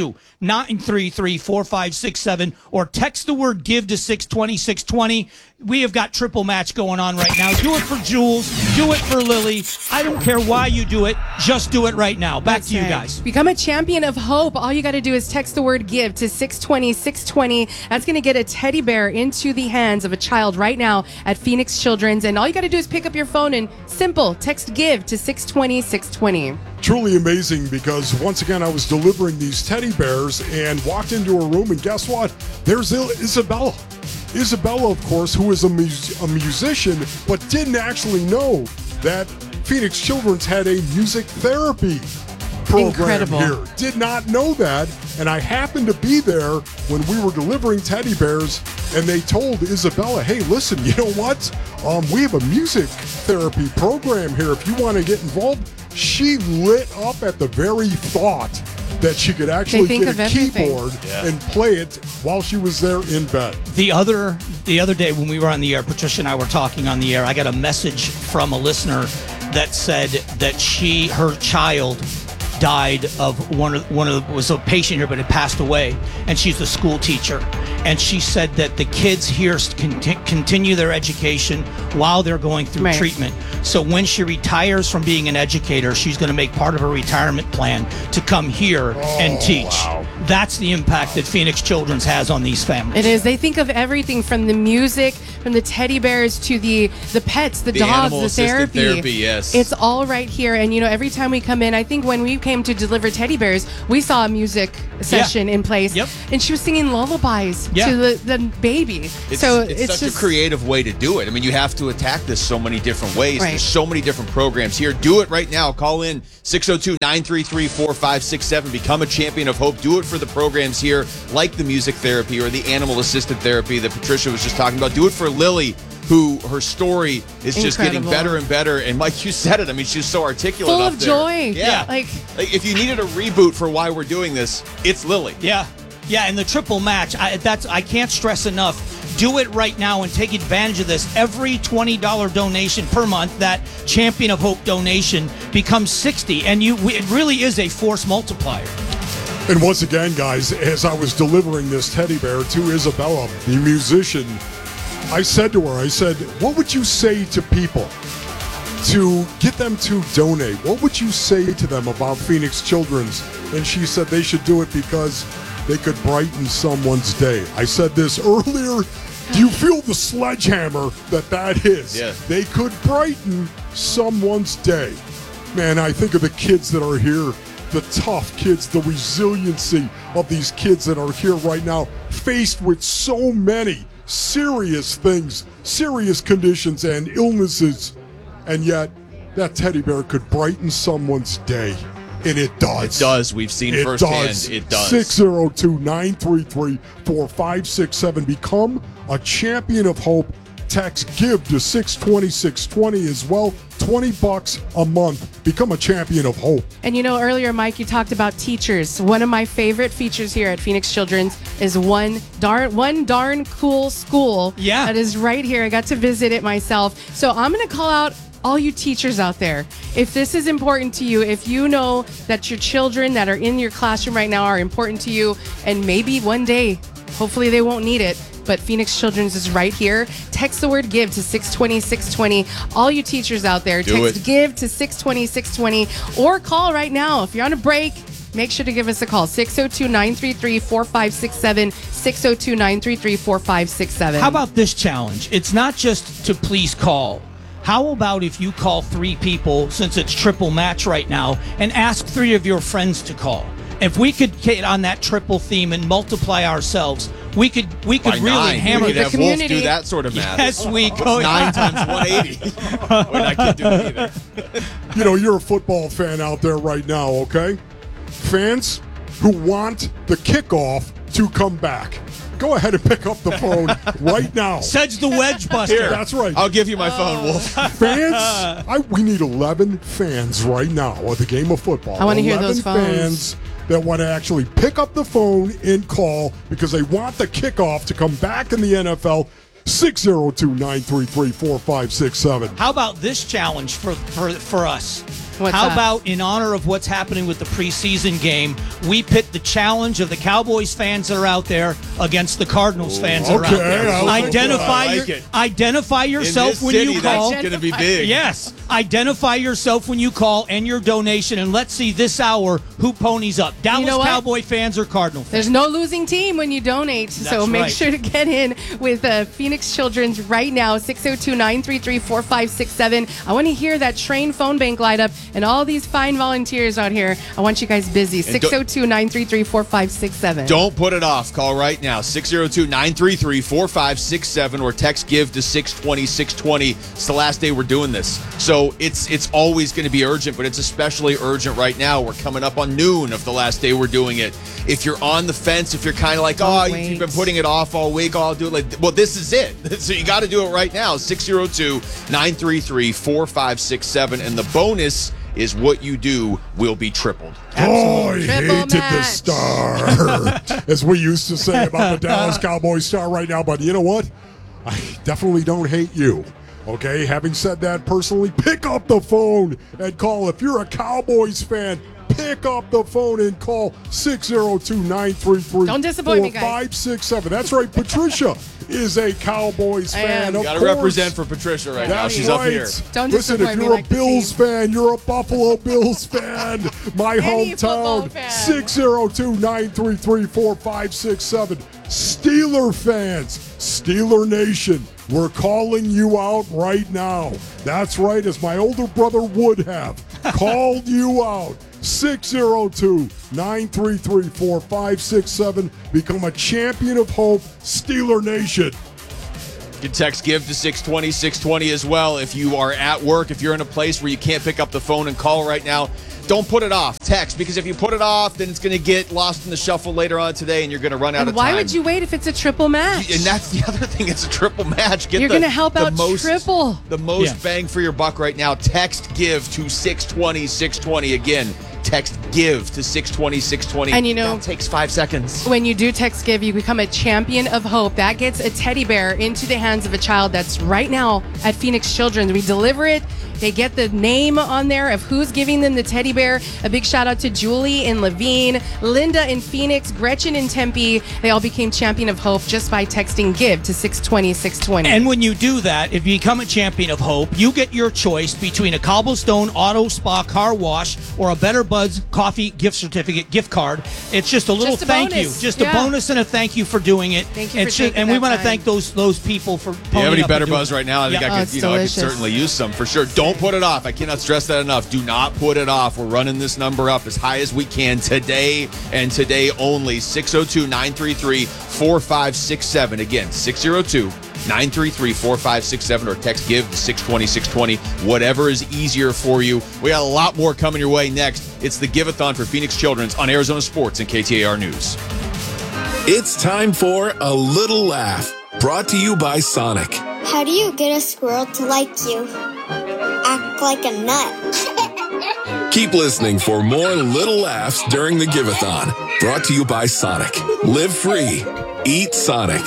602-933-4567. Or text the word GIVE to 620-620. We have got triple match going on right now. Do it for Jules. Do it for Lily. I don't care why you do it. Just do it right now. Back to you guys. Become a champion of hope. All you got to do is text the word GIVE to 620-620. That's going to get a teddy bear into the hands of a child right now at Phoenix Children's. And all you got to do is pick up your phone and text GIVE to 620-620. Truly amazing, because once again I was delivering these teddy bears and walked into a room, and guess what? There's Isabella. Isabella, of course, who is a musician, but didn't actually know that Phoenix Children's had a music therapy program here. Did not know that, and I happened to be there when we were delivering teddy bears, and they told Isabella, hey, listen, you know what? We have a music therapy program here. If you want to get involved. She lit up at the very thought that she could actually get a keyboard and play it while she was there in bed. The other day when we were on the air, Patricia and I were talking on the air, I got a message from a listener that said that her child died of one of was a patient here, but had passed away, and she's a school teacher, and she said that the kids here continue their education while they're going through treatment. So when she retires from being an educator, she's going to make part of her retirement plan to come here and teach. Wow. That's the impact that Phoenix Children's has on these families. It is. They think of everything from the music, from the teddy bears to the pets, the dogs, the therapy. Yes. It's all right here. And, every time we come in, I think when we came to deliver teddy bears, we saw a music session in place. Yep. And she was singing lullabies to the baby. It's it's such just a creative way to do it. I mean, you have to attack this so many different ways. Right. There's so many different programs here. Do it right now. Call in 602-933-4567. Become a champion of hope. Do it for the programs here, like the music therapy or the animal-assisted therapy that Patricia was just talking about. Do it for Lily, who her story is just getting better and better. And Mike, you said it. I mean, she's so articulate. Full up of there. joy. Yeah. Like if you needed a reboot for why we're doing this, it's Lily. Yeah. And the triple match, I can't stress enough. Do it right now and take advantage of this. Every $20 donation per month, that Champion of Hope donation becomes $60, and it really is a force multiplier. And once again, guys, as I was delivering this teddy bear to Isabella, the musician, I said to her, what would you say to people to get them to donate? What would you say to them about Phoenix Children's? And she said they should do it because they could brighten someone's day. I said this earlier. Do you feel the sledgehammer that is? Yeah. They could brighten someone's day. Man, I think of the kids that are here, the tough kids, the resiliency of these kids that are here right now, faced with so many serious things, serious conditions and illnesses, and yet that teddy bear could brighten someone's day. And it does. It does. We've seen firsthand. It does. 602-933-4567. Become a champion of hope. Text GIVE to 620-620 as well. $20 a month. Become a champion of hope. And earlier, Mike, you talked about teachers. One of my favorite features here at Phoenix Children's is one darn cool school. Yeah. That is right here. I got to visit it myself. So I'm going to call out all you teachers out there. If this is important to you, if you know that your children that are in your classroom right now are important to you, and maybe one day, hopefully they won't need it, but Phoenix Children's is right here. Text the word GIVE to 620-620. All you teachers out there, text GIVE to 620-620 or call right now. If you're on a break, make sure to give us a call. 602-933-4567, 602-933-4567. How about this challenge? It's not just to please call. How about if you call 3 people, since it's triple match right now, and ask 3 of your friends to call? If we could get on that triple theme and multiply ourselves, we could really hammer the community. Wolf do that sort of math. Yes, we could. 9 times 180. Well, I can't do it either. You're a football fan out there right now, okay? Fans who want the kickoff to come back. Go ahead and pick up the phone right now. Sedge the wedge buster. Here, that's right. I'll give you my phone, Wolf. Fans, we need 11 fans right now of the game of football. I want to hear those phones. Fans that want to actually pick up the phone and call because they want the kickoff to come back in the NFL. 602-933-4567. How about this challenge for us? What's How that? about in honor of what's happening with the preseason game, we pit the challenge of the Cowboys fans that are out there against the Cardinals fans that are out there. Identify yourself when you call. That's going to be big. Yes. Identify yourself when you call and your donation, and let's see this hour who ponies up. Dallas Cowboy fans or Cardinal fans. There's no losing team when you donate, so make sure to get in with Phoenix Children's right now, 602-933-4567. I want to hear that train phone bank light up. And all these fine volunteers out here, I want you guys busy. 602-933-4567. Don't put it off. Call right now. 602-933-4567 or text GIVE to 620-620. It's the last day we're doing this. So it's always going to be urgent, but it's especially urgent right now. We're coming up on noon of the last day we're doing it. If you're on the fence, if you're kind of like, you've been putting it off all week, I'll do it. Well, this is it. So you got to do it right now. 602-933-4567. And the bonus is what you do will be tripled. Oh, I hated the star, as we used to say about the Dallas Cowboys star right now. But you know what? I definitely don't hate you. Okay, having said that, personally, pick up the phone and call. If you're a Cowboys fan, pick up the phone and call 602-933-4567. Don't disappoint me, guys. 4567. That's right, Patricia is a Cowboys fan. You got to represent for Patricia right now. She's up here. Don't Listen, if you're a Bills fan, you're a Buffalo Bills fan, my hometown, 602-933-4567. Steeler fans, Steeler Nation, we're calling you out right now. That's right, as my older brother would have called you out. 602-933-4567. Become a champion of hope, Steeler Nation. You can text GIVE to 620-620 as well. If you are at work, if you're in a place where you can't pick up the phone and call right now, don't put it off. Text, because if you put it off, then it's going to get lost in the shuffle later on today, and you're going to run out of time. Why would you wait if it's a triple match? And that's the other thing. It's a triple match. You're going to help out triple. The most bang for your buck right now. Text GIVE to 620-620. Again, text GIVE to 620-620. And you know, that takes 5 seconds. When you do text GIVE, you become a champion of hope. That gets a teddy bear into the hands of a child that's right now at Phoenix Children's. We deliver it. They get the name on there of who's giving them the teddy bear. A big shout out to Julie in Levine, Linda in Phoenix, Gretchen in Tempe. They all became champion of hope just by texting GIVE to 620-620. And when you do that, if you become a champion of hope, you get your choice between a Cobblestone Auto Spa car wash or a Better Buds coffee gift certificate gift card. It's just a little thank you. Just a bonus and a thank you for doing it. Thank you for taking and we that want to time. thank those people for Do you have any up Better and doing Buzz it. right now? I think I could, I could certainly use some for sure. Don't put it off. I cannot stress that enough. Do not put it off. We're running this number up as high as we can today and today only. 602-933-4567. Again, 602-933-4567 or text GIVE to 620-620. Whatever is easier for you. We got a lot more coming your way next. It's the Give-a-thon for Phoenix Children's on Arizona Sports and KTAR News. It's time for A Little Laugh, brought to you by Sonic. How do you get a squirrel to like you? Act like a nut. Keep listening for more little laughs during the Give-a-thon, brought to you by Sonic. Live free. Eat Sonic.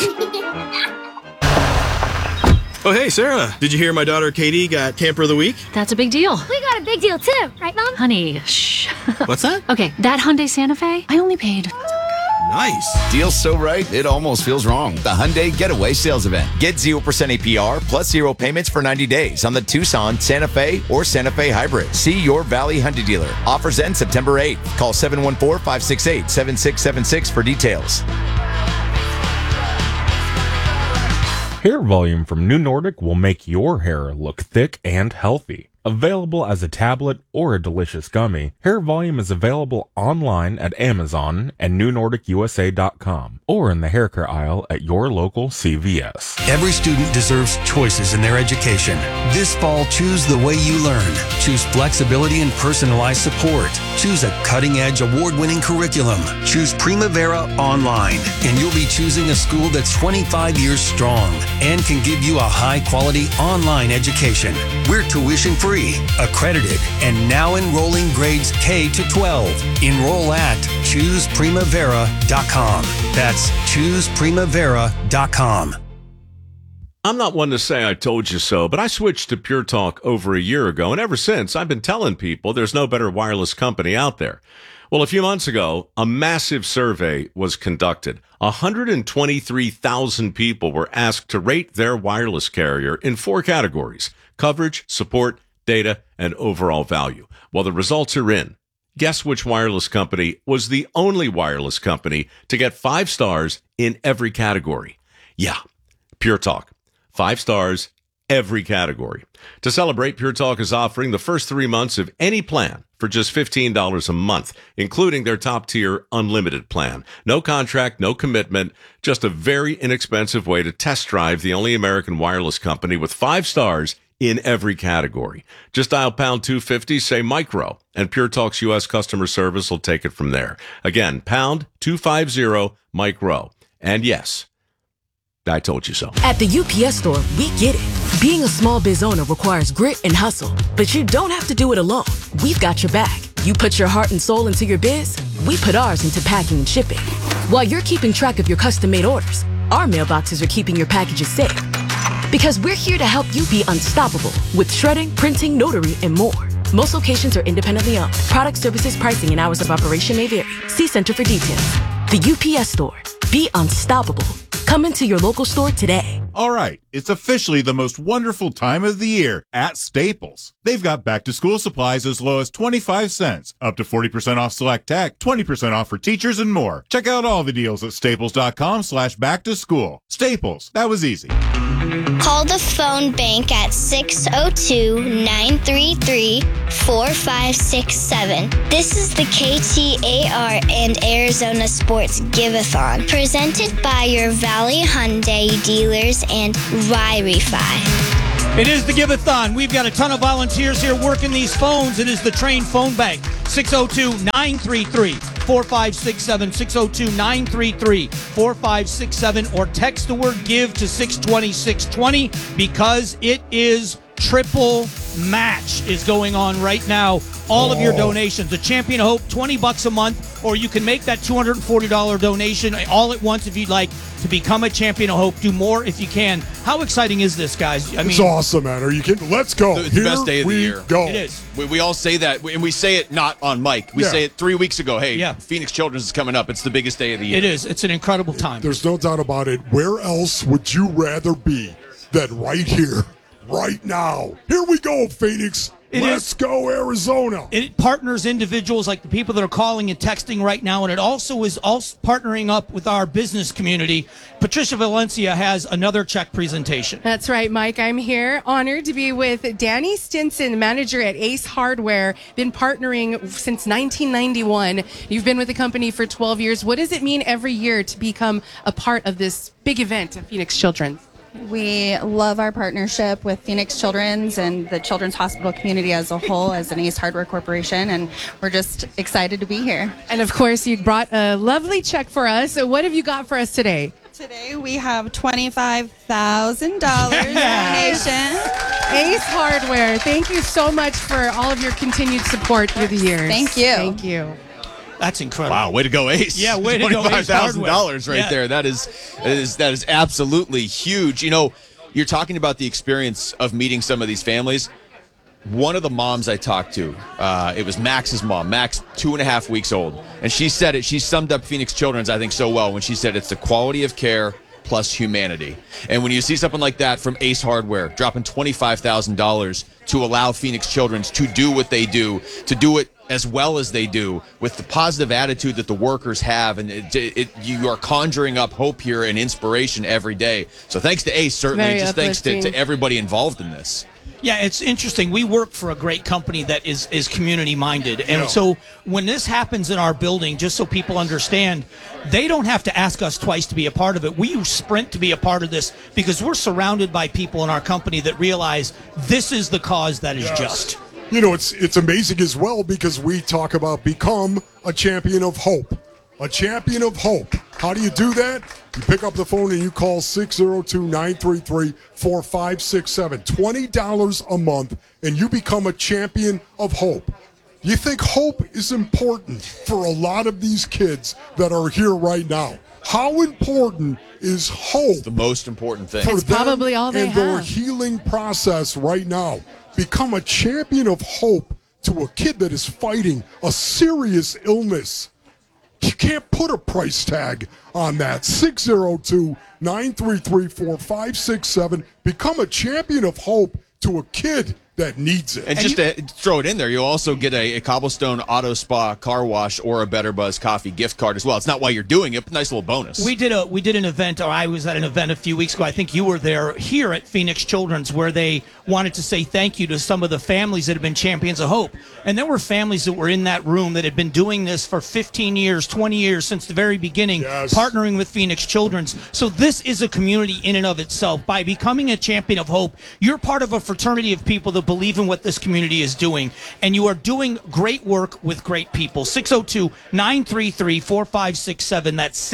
Oh, hey, Sarah. Did you hear my daughter Katie got Camper of the Week? That's a big deal. We got a big deal too, right, Mom? Honey, shh. What's that? Okay, that Hyundai Santa Fe, I only paid. Nice. Deal's so right, it almost feels wrong. The Hyundai Getaway Sales Event. Get 0% APR plus 0 payments for 90 days on the Tucson, Santa Fe, or Santa Fe Hybrid. See your Valley Hyundai dealer. Offers end September 8th. Call 714-568-7676 for details. Hair volume from New Nordic will make your hair look thick and healthy. Available as a tablet or a delicious gummy, Hair Volume is available online at Amazon and NewNordicUSA.com or in the hair care aisle at your local CVS. Every student deserves choices in their education. This fall, choose the way you learn. Choose flexibility and personalized support. Choose a cutting-edge, award-winning curriculum. Choose Primavera Online, and you'll be choosing a school that's 25 years strong and can give you a high-quality online education. We're tuition-free, accredited, and now enrolling grades K to 12. Enroll at ChoosePrimavera.com. That's ChoosePrimavera.com. I'm not one to say I told you so, but I switched to Pure Talk over a year ago, and ever since, I've been telling people there's no better wireless company out there. Well, a few months ago, a massive survey was conducted. 123,000 people were asked to rate their wireless carrier in 4 categories: coverage, support, data, and overall value. Well, the results are in. Guess which wireless company was the only wireless company to get 5 stars in every category? Yeah, Pure Talk. 5 stars, every category. To celebrate, Pure Talk is offering the first 3 months of any plan for just $15 a month, including their top-tier unlimited plan. No contract, no commitment, just a very inexpensive way to test drive the only American wireless company with 5 stars in every category. Just dial pound 250, say micro, and Pure Talk's U.S. customer service will take it from there. Again, pound 250 micro. And yes, I told you so. At the UPS Store, we get it. Being a small biz owner requires grit and hustle, but you don't have to do it alone. We've got your back. You put your heart and soul into your biz, we put ours into packing and shipping. While you're keeping track of your custom-made orders, our mailboxes are keeping your packages safe. Because we're here to help you be unstoppable with shredding, printing, notary, and more. Most locations are independently owned. Product, services, pricing, and hours of operation may vary. See Center for details. The UPS Store. Be unstoppable. Come into your local store today. All right, it's officially the most wonderful time of the year at Staples. They've got back-to-school supplies as low as 25 cents, up to 40% off select tech, 20% off for teachers, and more. Check out all the deals at staples.com/back-to-school. Staples, that was easy. Call the phone bank at 602-933-4567. This is the KTAR and Arizona Sports Give-a-thon, presented by your Valley Hyundai dealers and Wi-Fi. It is the Give-a-thon. We've got a ton of volunteers here working these phones. It is the Train Phone Bank. 602-933-4567. 602-933-4567. Or text the word GIVE to 620-620 because it is triple match is going on right now. All of your donations. The Champion of Hope, $20 a month, or you can make that $240 donation all at once if you'd like to become a Champion of Hope. Do more if you can. How exciting is this, guys? I mean, it's awesome, man. Are you kidding? Let's go. It's the best day of the year. Go. It is. We all say that, and we say it not on mic. We say it 3 weeks ago. Hey, Phoenix Children's is coming up. It's the biggest day of the year. It is. It's an incredible time. There's no doubt about it. Where else would you rather be than right here, right now? Here we go, Phoenix. Let's go, Arizona. It partners individuals like the people that are calling and texting right now, and it also is partnering up with our business community. Patricia Valencia has another check presentation. That's right, Mike. I'm here, honored to be with Danny Stinson, manager at Ace Hardware. Been partnering since 1991. You've been with the company for 12 years. What does it mean every year to become a part of this big event at Phoenix Children's? We love our partnership with Phoenix Children's and the Children's Hospital community as a whole as an Ace Hardware Corporation, and we're just excited to be here. And of course, you brought a lovely check for us. So what have you got for us today? Today we have $25,000 donation. Ace Hardware, thank you so much for all of your continued support through the years. Thank you. Thank you. That's incredible. Wow, way to go, Ace. Yeah, way to go, Ace. $25,000 right there. That is absolutely huge. You know, you're talking about the experience of meeting some of these families. One of the moms I talked to, it was Max's mom. Max, 2.5 weeks old. And she said it, she summed up Phoenix Children's, I think, so well when she said it's the quality of care plus humanity. And when you see something like that from Ace Hardware, dropping $25,000 to allow Phoenix Children's to do what they do, to do it as well as they do, with the positive attitude that the workers have, and you are conjuring up hope here and inspiration every day. So thanks to Ace, certainly. Very just thanks to uplifting. everybody involved in this. Yeah, it's interesting. We work for a great company that is community-minded. And so when this happens in our building, just so people understand, they don't have to ask us twice to be a part of it. We sprint to be a part of this because we're surrounded by people in our company that realize this is the cause that is just. You know, it's amazing as well because we talk about become a champion of hope. A champion of hope. How do you do that? You pick up the phone and you call 602-933-4567. $20 a month, and you become a champion of hope. You think hope is important for a lot of these kids that are here right now? How important is hope? It's the most important thing. For It's them probably all they and their have. healing process right now. Become a champion of hope to a kid that is fighting a serious illness. You can't put a price tag on that. 602-933-4567. Become a champion of hope to a kid that needs it. And just to throw it in there, you'll also get a Cobblestone Auto Spa car wash or a Better Buzz coffee gift card as well. It's not why you're doing it, but nice little bonus. We did an event, or I was at an event a few weeks ago. I think you were there here at Phoenix Children's, where they wanted to say thank you to some of the families that have been champions of hope. And there were families that were in that room that had been doing this for 15 years, 20 years since the very beginning, partnering with Phoenix Children's. So this is a community in and of itself. By becoming a champion of hope, you're part of a fraternity of people that believe in what this community is doing, and you are doing great work with great people. 602-933-4567. That's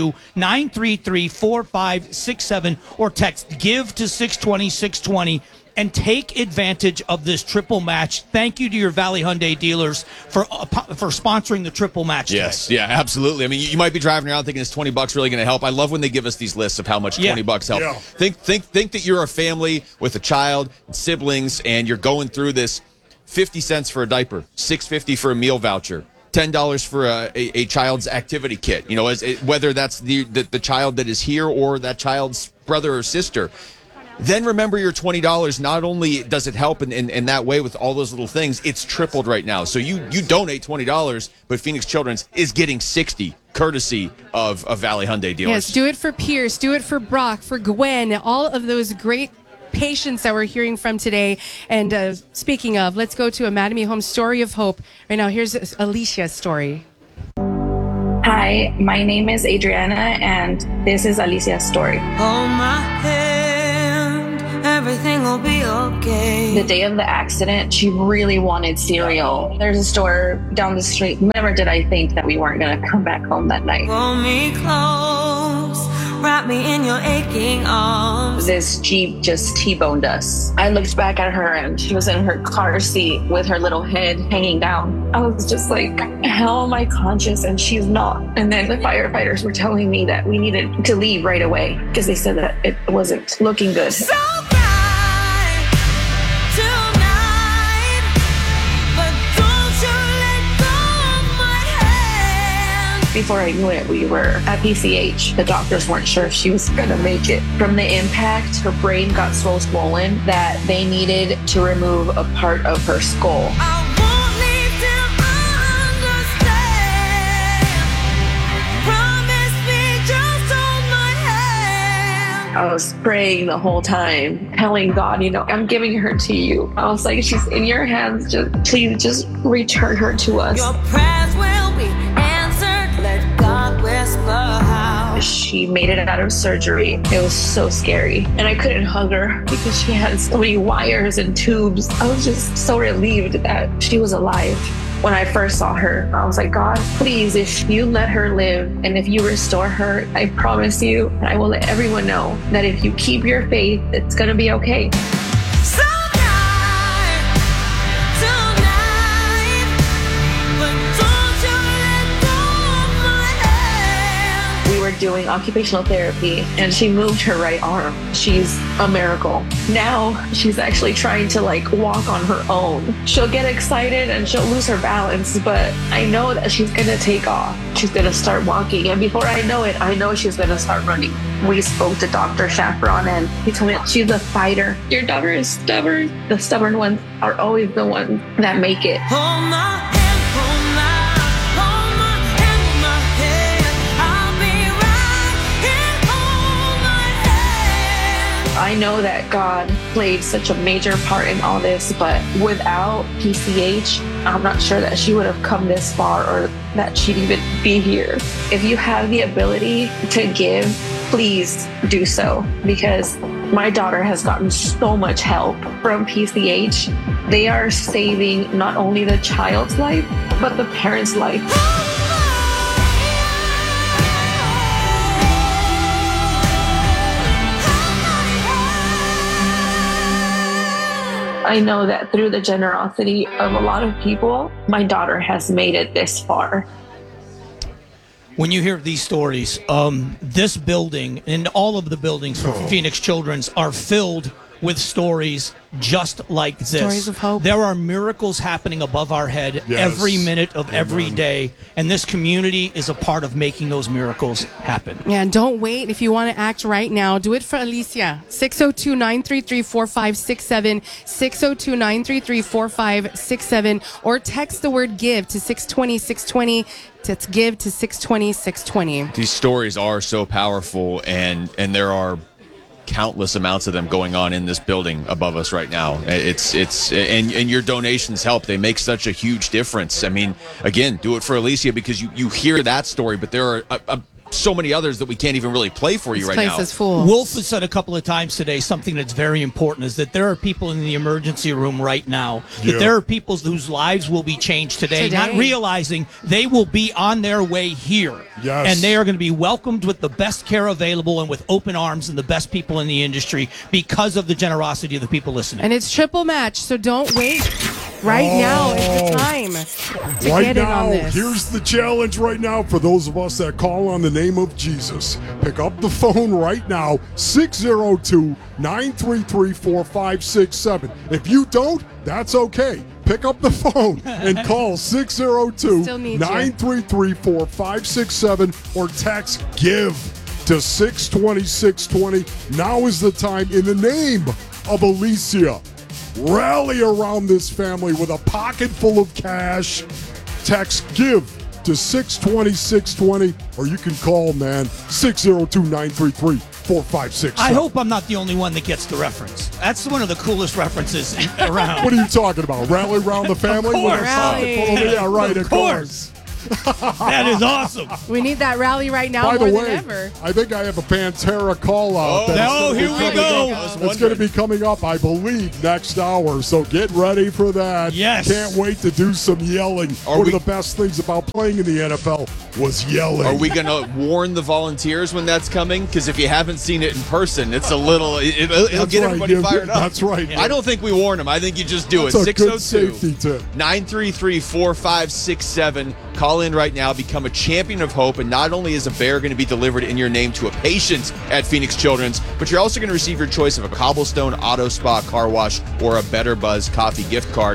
602-933-4567, or text GIVE to 620-620. and take advantage of this triple match. Thank you to your Valley Hyundai dealers for sponsoring the triple match today. Yes, yeah, absolutely. I mean, you might be driving around thinking it's $20 really going to help. I love when they give us these lists of how much $20 helps. Yeah. Think that you're a family with a child, siblings, and you're going through this. 50 cents for a diaper, $6.50 for a meal voucher, $10 for a child's activity kit. You know, whether that's the child that is here or that child's brother or sister. Then remember your $20. Not only does it help in that way with all those little things, it's tripled right now. So you donate $20, but Phoenix Children's is getting $60, courtesy of Valley Hyundai dealers. Yes, do it for Pierce, do it for Brock, for Gwen, all of those great patients that we're hearing from today. And speaking of, let's go to a Mattamy Home Story of Hope. Right now, here's Alicia's story. Hi, my name is Adriana, and this is Alicia's story. Hold my hand, everything will be okay. The day of the accident, she really wanted cereal. There's a store down the street. Never did I think that we weren't going to come back home that night. Pull me close, wrap me in your aching arms. This Jeep just T-boned us. I looked back at her and she was in her car seat with her little head hanging down. I was just like, how am I conscious and she's not? And then the firefighters were telling me that we needed to leave right away because they said that it wasn't looking good. So bright tonight, but don't you let go of my hand. Before I knew it, we were at PCH. The doctors weren't sure if she was gonna make it. From the impact, her brain got so swollen that they needed to remove a part of her skull. I won't leave till I understand. Promise me, just hold my hand. I was praying the whole time, telling God, I'm giving her to you. I was like, she's in your hands. Please just return her to us. Your prayers will be answered. Let God whisper how. She made it out of surgery. It was so scary. And I couldn't hug her because she had so many wires and tubes. I was just so relieved that she was alive. When I first saw her, I was like, God, please, if you let her live and if you restore her, I promise you, and I will let everyone know that if you keep your faith, it's going to be okay. Doing occupational therapy and she moved her right arm. She's a miracle. Now she's actually trying to walk on her own. She'll get excited and she'll lose her balance, but I know that she's gonna take off. She's gonna start walking, and before I know it, I know she's gonna start running. We spoke to Dr. Chaperon and he told me she's a fighter. Your daughter is stubborn. The stubborn ones are always the ones that make it. Hold my hand. I know that God played such a major part in all this, but without PCH, I'm not sure that she would have come this far or that she'd even be here. If you have the ability to give, please do so, because my daughter has gotten so much help from PCH. They are saving not only the child's life, but the parent's life. I know that through the generosity of a lot of people, my daughter has made it this far. When you hear these stories, this building and all of the buildings for Phoenix Children's are filled with stories just like this. Stories of hope. There are miracles happening above our head every minute of every day, and this community is a part of making those miracles happen. Yeah, and don't wait. If you want to act right now, do it for Alicia. 602-933-4567, 602-933-4567, or text the word GIVE to 620-620. That's GIVE to 620-620. These stories are so powerful, and there are countless amounts of them going on in this building above us right now. And your donations help. They make such a huge difference. I mean, again, do it for Alicia, because you hear that story, but there are so many others that we can't even really play for you This right place now. is full. Wolf has said a couple of times today something that's very important is that there are people in the emergency room right now, that there are people whose lives will be changed today, not realizing they will be on their way here. Yes. And they are going to be welcomed with the best care available and with open arms and the best people in the industry because of the generosity of the people listening. And it's triple match, so don't wait. Right now is the time to Right get in now, on this. here's the challenge right now for those of us that call on the name of Jesus. Pick up the phone right now, 602-933-4567. If you don't, that's okay. Pick up the phone and call 602-933-4567 or text GIVE to 620-620. Now is the time in the name of Alicia. Rally around this family with a pocket full of cash. Text GIVE to 620-620, or you can call, man, 602-933-4567. I hope I'm not the only one that gets the reference. That's one of the coolest references around. What are you talking about? Rally around the family? Of course. With a pocket full of- yeah, right, of course. That is awesome. We need that rally right now By more the than way, ever. I think I have a Pantera call out. Here we go. It's going to be coming up, I believe, next hour. So get ready for that. Yes. Can't wait to do some yelling. One of the best things about playing in the NFL was yelling. Are we going to warn the volunteers when that's coming? Because if you haven't seen it in person, it's a little, it'll That's get right, everybody yeah, fired up. that's right. I don't think we warn them. I think you just do That's a it. good safety tip. 602-933-4567. Call in right now. Become a champion of hope. And not only is a bear going to be delivered in your name to a patient at Phoenix Children's, but you're also going to receive your choice of a Cobblestone Auto Spa car wash or a Better Buzz coffee gift card.